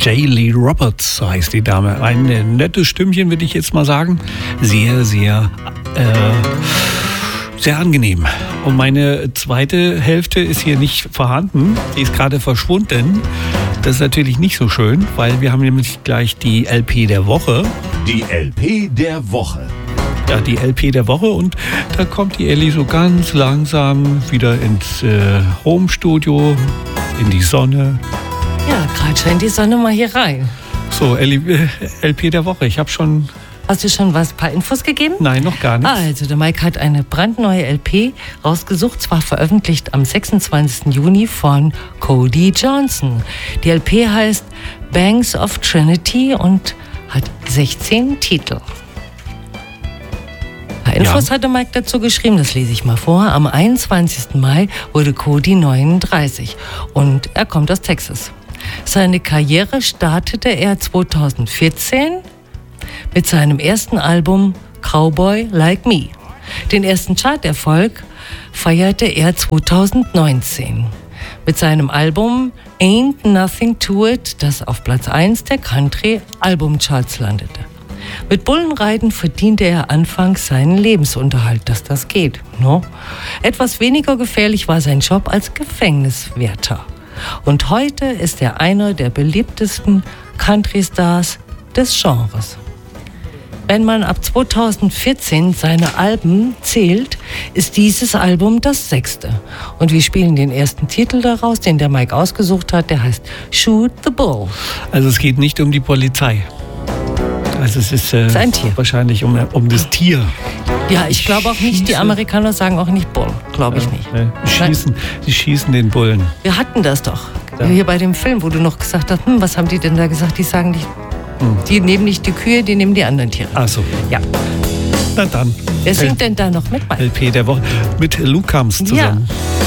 J. Lee Roberts, so heißt die Dame. Ein nettes Stimmchen, würde ich jetzt mal sagen. Sehr, sehr angenehm. Und meine zweite Hälfte ist hier nicht vorhanden. Die ist gerade verschwunden. Das ist natürlich nicht so schön, weil wir haben nämlich gleich die LP der Woche. Die LP der Woche. Ja, die LP der Woche. Und da kommt die Elli so ganz langsam wieder ins Home-Studio, in die Sonne. Ja, gerade scheint die Sonne mal hier rein. So, Elli, LP der Woche. Ich habe schon... Hast du schon ein paar Infos gegeben? Nein, noch gar nicht. Also, der Mike hat eine brandneue LP rausgesucht, zwar veröffentlicht am 26. Juni von Cody Johnson. Die LP heißt Banks of Trinity und hat 16 Titel. Infos hat der Mike dazu geschrieben, das lese ich mal vor. Am 21. Mai wurde Cody 39 und er kommt aus Texas. Seine Karriere startete er 2014 mit seinem ersten Album Cowboy Like Me. Den ersten Charterfolg feierte er 2019 mit seinem Album Ain't Nothing to It, das auf Platz 1 der Country-Albumcharts landete. Mit Bullenreiten verdiente er anfangs seinen Lebensunterhalt, dass das geht. No? Etwas weniger gefährlich war sein Job als Gefängniswärter. Und heute ist er einer der beliebtesten Country-Stars des Genres. Wenn man ab 2014 seine Alben zählt, ist dieses Album das 6. Und wir spielen den ersten Titel daraus, den der Mike ausgesucht hat, der heißt Shoot the Bull. Also es geht nicht um die Polizei. Also es ist ein Tier. Wahrscheinlich um das Tier. Ja, ich glaube auch nicht, die Amerikaner sagen auch nicht Bull, glaube ich nicht. Die schießen den Bullen. Wir hatten das doch. Ja. Hier bei dem Film, wo du noch gesagt hast, was haben die denn da gesagt? Die sagen nicht, die nehmen nicht die Kühe, die nehmen die anderen Tiere. Ach so. Ja. Na dann. Wer singt denn da noch mit? LP der Woche mit Luke Combs zusammen. Ja.